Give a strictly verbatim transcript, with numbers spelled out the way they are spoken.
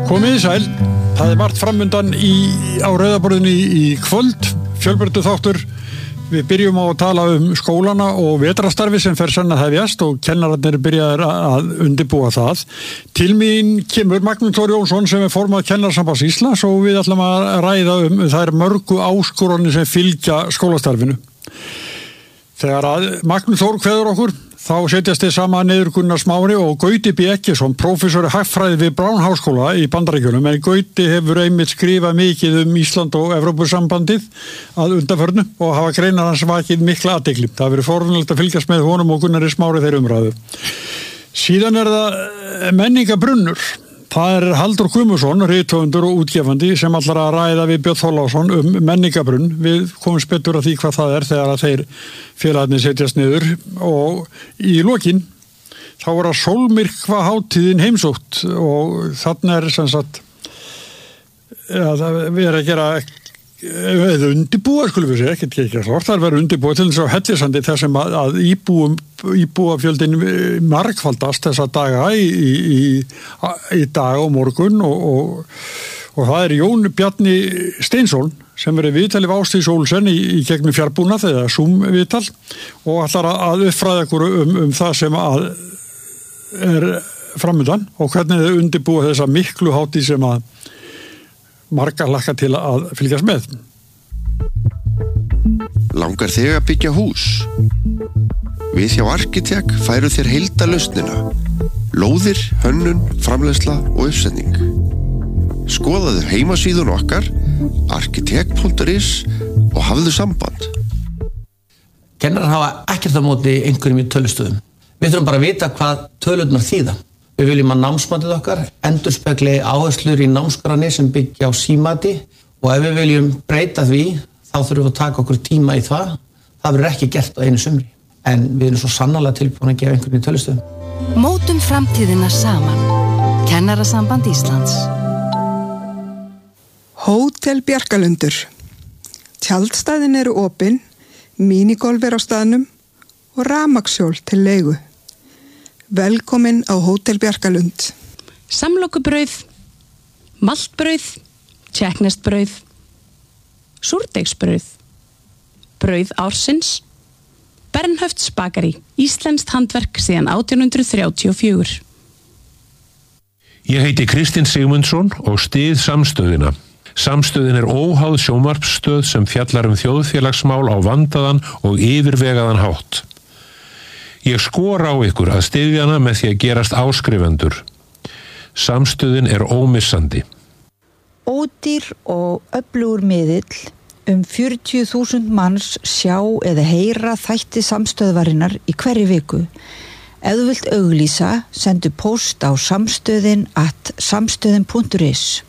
Komið sæl, það er margt framundan í, á rauðaborðinu í, í kvöld, fjölbreyttur þáttur. Við byrjum á að tala um skólana og vetrastarfi sem fer senn að hefjast og kennararnir byrjaðir að undirbúa það. Til mín kemur Magnús Þór Jónsson sem er formað Kennarasambands Íslands og við ætlum að ræða um þær mörgu áskoranir sem fylgja skólastarfinu. Þegar að Magnús Þór kveður okkur, þá setjast þið saman niður Gunnar Smári og Gauti B. Eggertsson, prófessor í hagfræði við Brown Háskóla í Bandaríkjunum, en Gauti hefur einmitt skrifað mikið um Ísland og Evrópusambandið að undanförnu og hafa greinar hans vakið mikla athygli. Það verið forvunlegt að fylgjast með honum og Gunnari Smári þeirra umræðu. Síðan er það menningabrunnur. Það er Halldór Guðmundsson, rithöfundur og útgefandi, sem ætlar að ræða við Björn Þorláksson um menningabrunn. Við komumst betur að því hvað það er þegar að þeir félagarnir setjast niður og í lokin þá er að sólmyrkva hátíðin heimsótt og þarna er sem sagt að við erum að gera eða undirbúa, skulum við segja, ekkert ekki að það verður undirbúa til þess að Hellisandi þar sem að, að íbúum, íbúafjöldin margfaldast þessa daga í, í, í dag og morgun og, og, og það er Jón Bjarni Steinsson sem verið viðtal í Ásdís Olsen í, í gegnum fjárbúnað eða Zoom viðtal og ætlar að uppfræða ykkur um, um það sem að er framundan og hvernig þau undirbúa þessa miklu hátíð sem að margar hlakka til að fylgjast með. Langar þig að byggja hús? Við hjá Arkitek færum þér heildarlausnina. Lóðir, hönnun, framleiðsla og uppsetning. Skoðaðu heimasíðun okkar arkitek punktur is og hafðu samband. Kennarar hafa ekkert á móti einhverjum í tölustöðum. Við þurfum bara að vita hvað tölurnar þýða. Við viljum að námsmatið okkar endurspegli áherslur í námskránni sem byggja á símati og ef við viljum breyta því þá þurfum við að taka okkur tíma í það. Það verður ekki gert á einu sumri en við erum svo sannarlega tilbúin að gefa einhvern í tölustöðum. Mótum framtíðina saman. Kennarasamband Íslands. Hótel Bjarkalundur. Tjaldstæðin eru opin, mínigolf er á staðnum og rafmagnshjól til leigu. Velkomin á Hótel Bjarkalund. Samlokubrauð, maltbrauð, tékkneskt-brauð, súrdeigsbrauð, brauð ársins, Bernhöfts bakari, íslenskt handverk síðan átján hundruð þrjátíu og fjögur. Ég heiti Kristinn Sigmundsson og styð Samstöðina. Samstöðin er óháð sjónvarpsstöð sem fjallar um þjóðfélagsmál á vandaðan og yfirvegaðan hátt. Ég skora á ykkur að styðja hana með því að gerast áskrifendur. Samstöðin er ómissandi. Ódýr og öflugur miðill, um fjörutíu þúsund manns sjá eða heyra þætti samstöðvarinnar í hverri viku. Ef þú vilt auglýsa, sendu post á samstöðin at samstöðin punktur is.